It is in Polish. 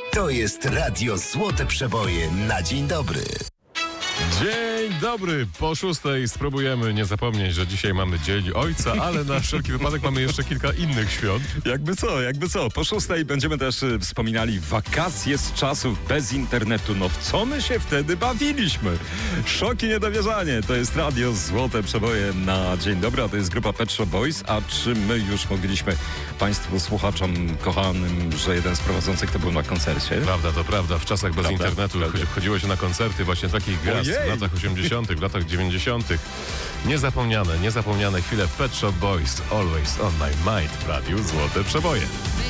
To jest Radio Złote Przeboje na dzień dobry. Dzień dobry, po 6:00 spróbujemy nie zapomnieć, że dzisiaj mamy Dzień Ojca, ale na wszelki wypadek mamy jeszcze kilka innych świąt. Jakby co. Po 6:00 będziemy też wspominali wakacje z czasów bez internetu. No w co my się wtedy bawiliśmy? Szok i niedowierzanie. To jest Radio Złote Przeboje na dzień dobry, a to jest grupa Pet Shop Boys. A czy my już mówiliśmy Państwu, słuchaczom kochanym, że jeden z prowadzących to był na koncercie? Prawda, to prawda. W czasach bez internetu chodziło się na koncerty właśnie takich gwiazd w latach 80., w latach 90. Niezapomniane chwile Pet Shop Boys. Always on my mind w Radiu Złote Przeboje.